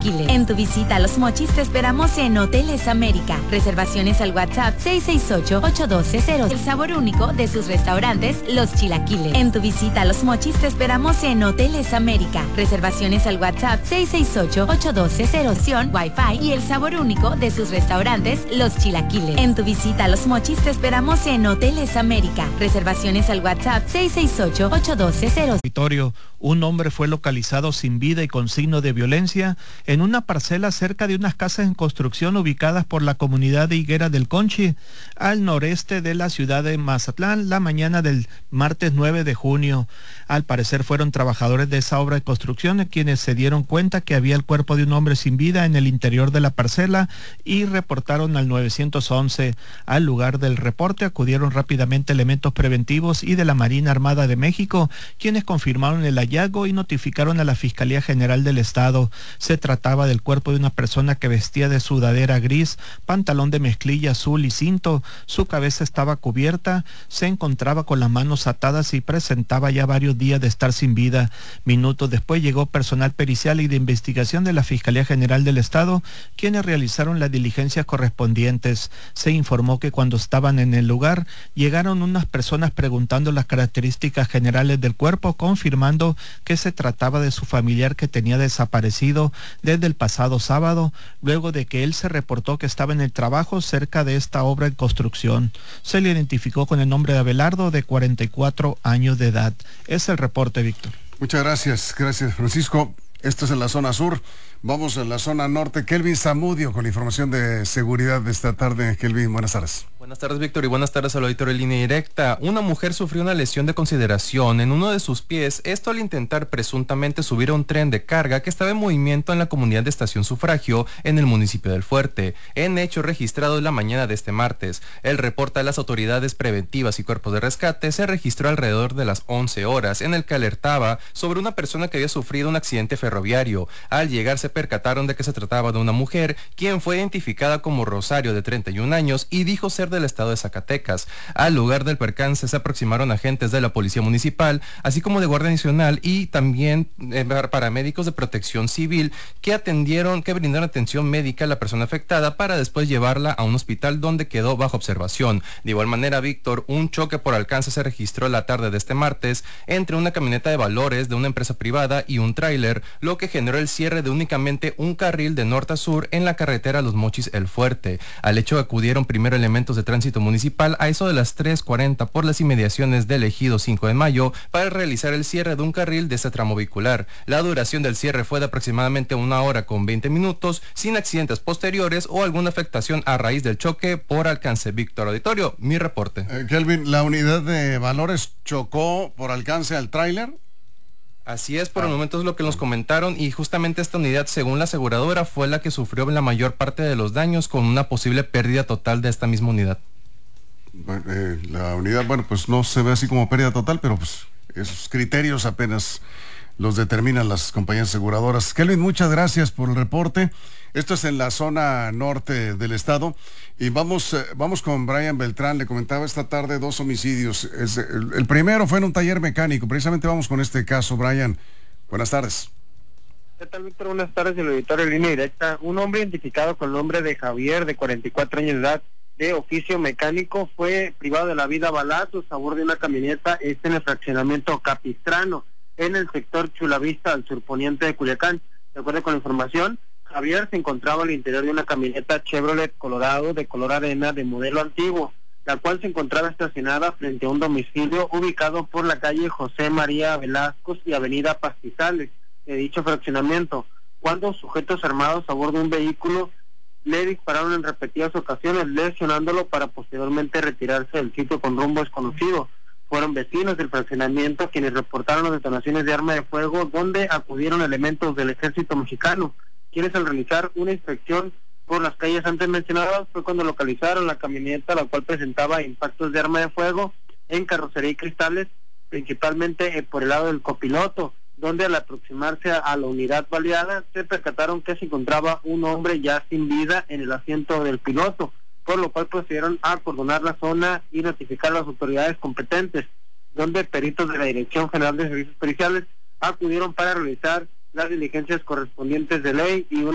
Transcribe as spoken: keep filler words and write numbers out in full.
Chilaquiles. En tu visita a Los Mochis te esperamos en Hoteles América. Reservaciones al WhatsApp seis seis ocho, ocho uno dos cero. El sabor único de sus restaurantes, Los Chilaquiles. En tu visita a Los Mochis te esperamos en Hoteles América. Reservaciones al WhatsApp seis seis ocho, ocho uno dos cero. Wi-Fi y el sabor único de sus restaurantes, Los Chilaquiles. En tu visita a Los Mochis te esperamos en Hoteles América. Reservaciones al WhatsApp seis seis ocho, ocho uno dos cero. Un hombre fue localizado sin vida y con signo de violencia en una parcela cerca de unas casas en construcción ubicadas por la comunidad de Higuera del Conchi, al noreste de la ciudad de Mazatlán, la mañana del martes nueve de junio. Al parecer fueron trabajadores de esa obra de construcción quienes se dieron cuenta que había el cuerpo de un hombre sin vida en el interior de la parcela y reportaron al nueve once. Al lugar del reporte acudieron rápidamente elementos preventivos y de la Marina Armada de México, quienes confirmaron el hallazgo y notificaron a la Fiscalía General del Estado. Se trataba del cuerpo de una persona que vestía de sudadera gris, pantalón de mezclilla azul y cinto. Su cabeza estaba cubierta, se encontraba con las manos atadas y presentaba ya varios días de estar sin vida. Minutos después llegó personal pericial y de investigación de la Fiscalía General del Estado, quienes realizaron las diligencias correspondientes. Se informó que cuando estaban en el lugar, llegaron unas personas preguntando las características generales del cuerpo, confirmando que se trataba de su familiar que tenía desaparecido desde el pasado sábado, luego de que él se reportó que estaba en el trabajo cerca de esta obra en construcción. Se le identificó con el nombre de Abelardo, de cuarenta y cuatro años de edad. Es el reporte, Víctor. Muchas gracias, gracias Francisco. Esto es en la zona sur. Vamos a la zona norte. Kelvin Zamudio con la información de seguridad de esta tarde. Kelvin, buenas tardes. Buenas tardes, Víctor, y buenas tardes al auditorio de Línea Directa. Una mujer sufrió una lesión de consideración en uno de sus pies, esto al intentar presuntamente subir a un tren de carga que estaba en movimiento en la comunidad de Estación Sufragio, en el municipio del Fuerte, en hecho registrado en la mañana de este martes. El reporte a las autoridades preventivas y cuerpos de rescate se registró alrededor de las once horas, en el que alertaba sobre una persona que había sufrido un accidente ferroviario. Al llegar se percataron de que se trataba de una mujer, quien fue identificada como Rosario, de treinta y un años, y dijo ser del estado de Zacatecas. Al lugar del percance se aproximaron agentes de la Policía Municipal, así como de Guardia Nacional y también eh, paramédicos de Protección Civil, que atendieron, que brindaron atención médica a la persona afectada para después llevarla a un hospital donde quedó bajo observación. De igual manera, Víctor, un choque por alcance se registró la tarde de este martes entre una camioneta de valores de una empresa privada y un tráiler, lo que generó el cierre de únicamente un carril de norte a sur en la carretera Los Mochis El Fuerte. Al hecho acudieron primero elementos de tránsito municipal a eso de las tres cuarenta por las inmediaciones del ejido cinco de mayo para realizar el cierre de un carril de este tramo vehicular. La duración del cierre fue de aproximadamente una hora con veinte minutos, sin accidentes posteriores o alguna afectación a raíz del choque por alcance. Víctor, auditorio, mi reporte. Eh, Kelvin, ¿la unidad de valores chocó por alcance al tráiler? Así es, por el momento es lo que nos comentaron, y justamente esta unidad, según la aseguradora, fue la que sufrió la mayor parte de los daños, con una posible pérdida total de esta misma unidad. Bueno, eh, la unidad, bueno, pues no se ve así como pérdida total, pero pues esos criterios apenas los determinan las compañías aseguradoras. Kelvin, muchas gracias por el reporte. Esto es en la zona norte del estado. Y vamos, eh, vamos con Brian Beltrán. Le comentaba esta tarde dos homicidios. Es, el, el primero fue en un taller mecánico. Precisamente vamos con este caso, Brian. Buenas tardes. ¿Qué tal, Víctor? Buenas tardes, el auditorio de Línea Directa. Un hombre identificado con el nombre de Javier, de cuarenta y cuatro años de edad, de oficio mecánico, fue privado de la vida a balazos a bordo de una camioneta, este en el fraccionamiento Capistrano, en el sector Chulavista, al surponiente de Culiacán. De acuerdo con la información, Javier se encontraba al interior de una camioneta Chevrolet Colorado de color arena de modelo antiguo, la cual se encontraba estacionada frente a un domicilio ubicado por la calle José María Velasco y avenida Pastizales de dicho fraccionamiento, cuando sujetos armados a bordo de un vehículo le dispararon en repetidas ocasiones, lesionándolo para posteriormente retirarse del sitio con rumbo desconocido. Fueron vecinos del fraccionamiento quienes reportaron las detonaciones de arma de fuego, donde acudieron elementos del ejército mexicano, quienes al realizar una inspección por las calles antes mencionadas fue cuando localizaron la camioneta, la cual presentaba impactos de arma de fuego en carrocería y cristales, principalmente por el lado del copiloto, donde al aproximarse a la unidad baleada se percataron que se encontraba un hombre ya sin vida en el asiento del piloto, por lo cual procedieron a acordonar la zona y notificar a las autoridades competentes, donde peritos de la Dirección General de Servicios Periciales acudieron para realizar las diligencias correspondientes de ley y una